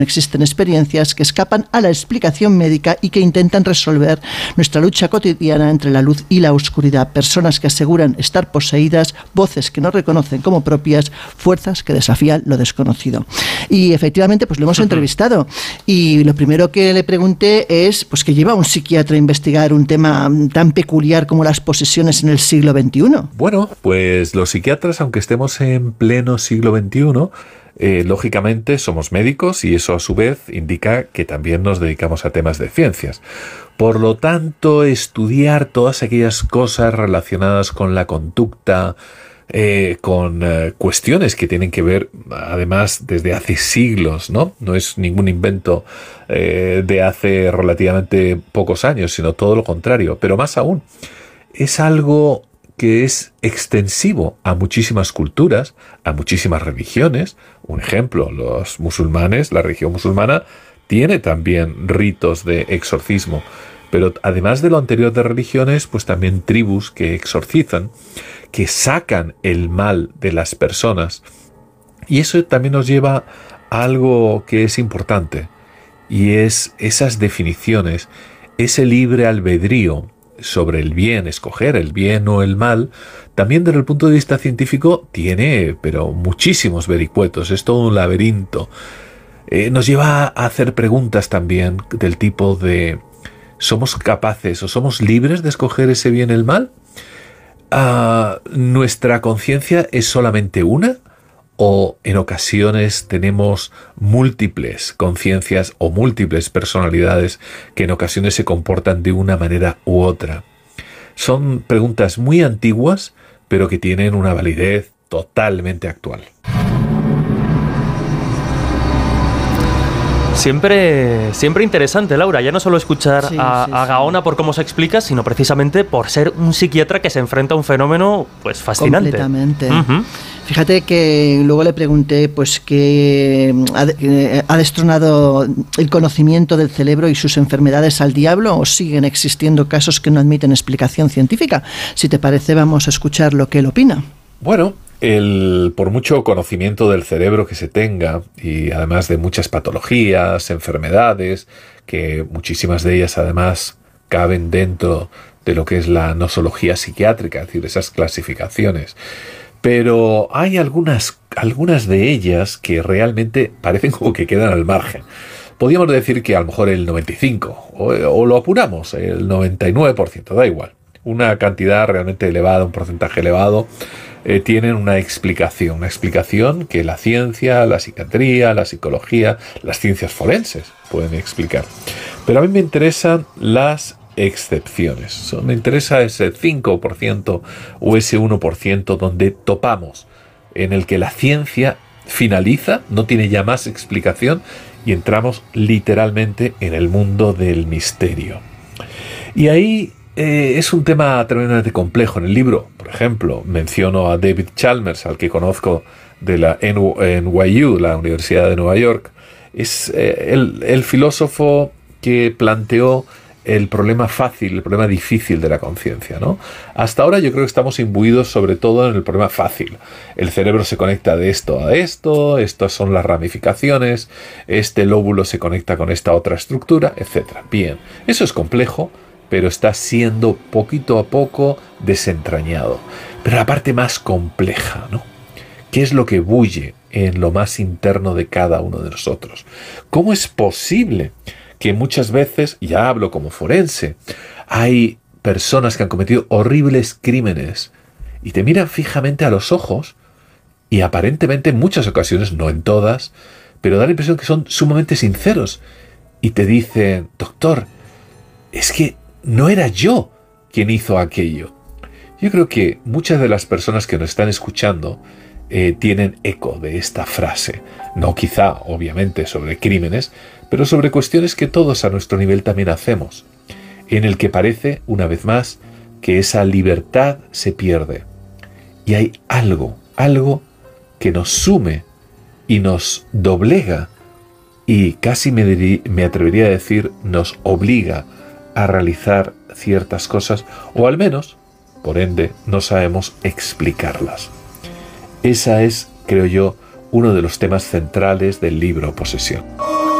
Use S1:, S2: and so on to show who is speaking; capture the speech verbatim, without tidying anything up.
S1: Existen experiencias que escapan a la explicación médica y que intentan resolver nuestra lucha cotidiana entre la luz y la oscuridad. Personas que aseguran estar poseídas, voces que no reconocen como propias, fuerzas que desafían lo desconocido. Y efectivamente, pues lo hemos entrevistado. Y lo primero que le pregunté es, pues, ¿qué lleva a un psiquiatra a investigar un tema tan peculiar como las posesiones en el siglo veintiuno?
S2: Bueno, pues los psiquiatras, aunque estemos en pleno siglo veintiuno, Eh, lógicamente somos médicos y eso a su vez indica que también nos dedicamos a temas de ciencias. Por lo tanto, estudiar todas aquellas cosas relacionadas con la conducta, eh, con eh, cuestiones que tienen que ver, además, desde hace siglos, ¿no? No es ningún invento eh, de hace relativamente pocos años, sino todo lo contrario. Pero más aún, es algo que es extensivo a muchísimas culturas, a muchísimas religiones. Un ejemplo, los musulmanes, la religión musulmana tiene también ritos de exorcismo, pero además de lo anterior de religiones, pues también tribus que exorcizan, que sacan el mal de las personas. Y eso también nos lleva a algo que es importante, y es esas definiciones, ese libre albedrío sobre el bien, escoger el bien o el mal, también desde el punto de vista científico tiene, pero muchísimos vericuetos, es todo un laberinto. Eh, nos lleva a hacer preguntas también del tipo de, ¿somos capaces o somos libres de escoger ese bien o el mal? Uh, ¿Nuestra conciencia es solamente una? ¿O en ocasiones tenemos múltiples conciencias o múltiples personalidades que en ocasiones se comportan de una manera u otra? Son preguntas muy antiguas, pero que tienen una validez totalmente actual.
S3: Siempre, siempre interesante, Laura, ya no solo escuchar sí, a, sí, a Gaona sí. por cómo se explica, sino precisamente por ser un psiquiatra que se enfrenta a un fenómeno pues fascinante.
S1: Completamente.
S3: Uh-huh.
S1: Fíjate que luego le pregunté pues que ha, eh, ha destronado el conocimiento del cerebro y sus enfermedades al diablo, o siguen existiendo casos que no admiten explicación científica. Si te parece, vamos a escuchar lo que él opina.
S2: Bueno, el, por mucho conocimiento del cerebro que se tenga, y además de muchas patologías, enfermedades, que muchísimas de ellas además caben dentro de lo que es la nosología psiquiátrica, es decir, esas clasificaciones, pero hay algunas, algunas de ellas que realmente parecen como que quedan al margen. Podríamos decir que a lo mejor el noventa y cinco por ciento, o, o lo apuramos, el noventa y nueve por ciento, da igual. Una cantidad realmente elevada, un porcentaje elevado, eh, tienen una explicación, una explicación que la ciencia, la psiquiatría, la psicología, las ciencias forenses pueden explicar. Pero a mí me interesan las excepciones. Me interesa ese cinco por ciento o ese uno por ciento donde topamos, en el que la ciencia finaliza, no tiene ya más explicación y entramos literalmente en el mundo del misterio. Y ahí eh, es un tema tremendamente complejo. En el libro, por ejemplo, menciono a David Chalmers, al que conozco de la N Y U, la Universidad de Nueva York. Es eh, el, el filósofo que planteó el problema fácil, el problema difícil de la conciencia, ¿no? Hasta ahora yo creo que estamos imbuidos sobre todo en el problema fácil. El cerebro se conecta de esto a esto, estas son las ramificaciones, este lóbulo se conecta con esta otra estructura, etcétera. Bien, eso es complejo, pero está siendo poquito a poco desentrañado. Pero la parte más compleja, ¿no? ¿Qué es lo que bulle en lo más interno de cada uno de nosotros? ¿Cómo es posible que muchas veces, ya hablo como forense, hay personas que han cometido horribles crímenes y te miran fijamente a los ojos y aparentemente en muchas ocasiones, no en todas, pero da la impresión que son sumamente sinceros y te dicen, doctor, es que no era yo quien hizo aquello? Yo creo que muchas de las personas que nos están escuchando eh, tienen eco de esta frase, no quizá obviamente sobre crímenes, pero sobre cuestiones que todos a nuestro nivel también hacemos, en el que parece, una vez más, que esa libertad se pierde. Y hay algo, algo que nos sume y nos doblega y casi me, dirí, me atrevería a decir nos obliga a realizar ciertas cosas, o al menos, por ende, no sabemos explicarlas. Esa es, creo yo, uno de los temas centrales del libro Posesión.